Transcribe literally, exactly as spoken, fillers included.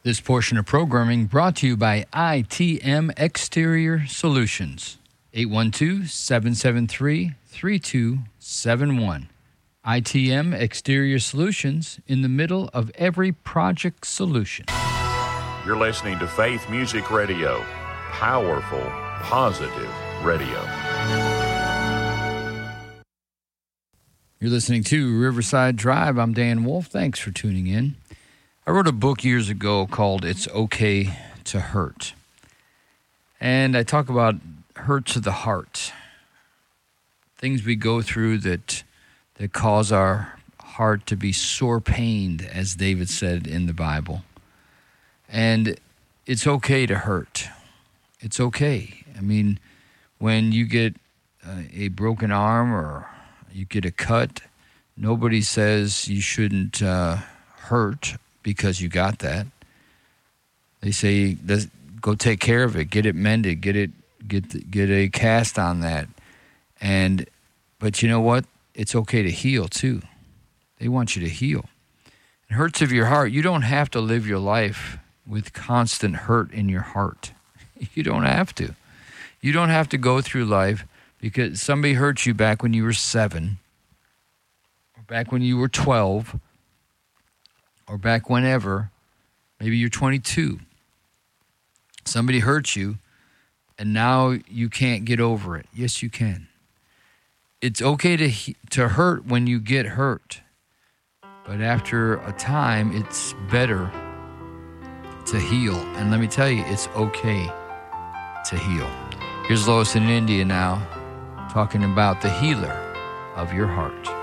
This portion of programming brought to you by I T M Exterior Solutions. eight one two, seven seven three, three two seven one. I T M Exterior Solutions, in the middle of every project solution. You're listening to Faith Music Radio. Powerful, positive radio. You're listening to Riverside Drive. I'm Dan Wolf. Thanks for tuning in. I wrote a book years ago called It's Okay to Hurt. And I talk about hurt to the heart. Things we go through that that cause our heart to be sore pained, as David said in the Bible. And it's okay to hurt. It's okay. I mean, when you get uh, a broken arm or you get a cut, nobody says you shouldn't uh, hurt because you got that. They say, go take care of it, get it mended, get it, get get a cast on that. And but you know what? It's okay to heal too. They want you to heal. It hurts of your heart. You don't have to live your life with constant hurt in your heart. You don't have to. You don't have to go through life because somebody hurt you back when you were seven, or back when you were twelve, or back whenever. Maybe you're twenty-two. Somebody hurt you, and now you can't get over it. Yes, you can. It's okay to to hurt when you get hurt, but after a time, it's better to heal. And let me tell you, it's okay to heal. Here's Lois in India now, talking about the healer of your heart.